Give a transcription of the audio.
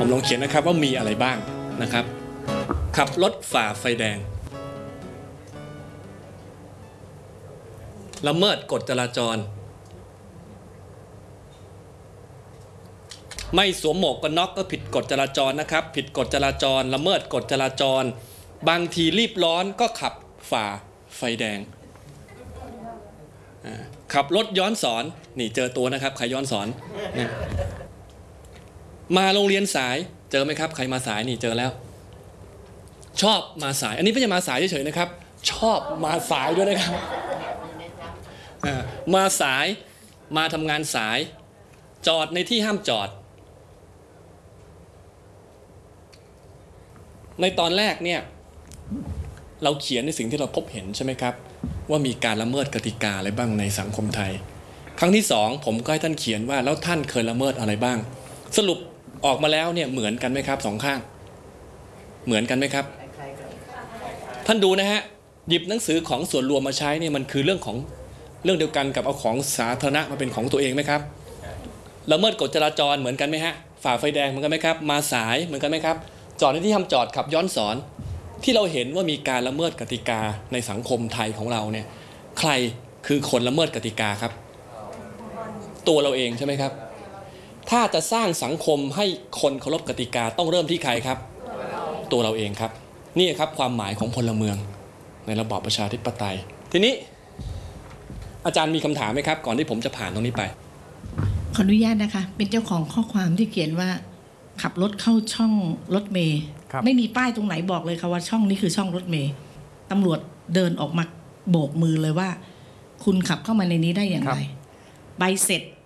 ผมลองเขียนนะครับว่ามีอะไรบ้างนะครับขับรถฝ่าไฟแดงละเมิดกฎจราจรไม่สวมหมวกกันน็อกก็ผิดกฎจราจรนะครับผิดกฎจราจรละเมิดกฎจราจรบางทีรีบร้อนก็ขับฝ่าไฟแดงขับรถย้อนสอนนี่เจอตัวนะครับใครย้อนสอนนะมาโรงเรียนสายเจอไหมครับใครมาสายนี่เจอแล้วชอบมาสายอันนี้ไม่ใช่มาสายเฉยๆนะครับชอบมาสายด้วยนะครับมาสายมาทำงานสายจอดในที่ห้ามจอดในตอนแรกเนี่ยเราเขียนในสิ่งที่เราพบเห็นใช่ไหมครับว่ามีการละเมิดกติกาอะไรบ้างในสังคมไทยครั้งที่สองผมก็ให้ท่านเขียนว่าแล้วท่านเคยละเมิดอะไรบ้างสรุปออกมาแล้วเนี่ยเหมือนกันไหมครับสองข้างเหมือนกันไหมครับท่านดูนะฮะหยิบหนังสือของส่วนรวมมาใช้เนี่ยมันคือเรื่องเดียวกันกับเอาของสาธารณะมาเป็นของตัวเองไหมครับละเมิดกฎจราจรเหมือนกันไหมฮะฝ่าไฟแดงเหมือนกันไหมครับมาสายเหมือนกันไหมครับจอดในที่ห้ามจอดขับย้อนสอนที่เราเห็นว่ามีการละเมิดกติกาในสังคมไทยของเราเนี่ยใครคือคนละเมิดกติกาครับตัวเราเองใช่ไหมครับถ้าจะสร้างสังคมให้คนเคารพกติกาต้องเริ่มที่ใครครับตัวเราเองครับนี่ครับความหมายของพลเมืองในระบอบประชาธิปไตยทีนี้อาจารย์มีคำถามไหมครับก่อนที่ผมจะผ่านตรงนี้ไปขออนุญาตนะคะเป็นเจ้าของข้อความที่เขียนว่าขับรถเข้าช่องรถเมล์ไม่มีป้ายตรงไหนบอกเลยค่ะว่าช่องนี้คือช่องรถเมล์ตำรวจเดินออกมาโบกมือเลยว่าคุณขับเข้ามาในนี้ได้อย่างไรใบเสร็จ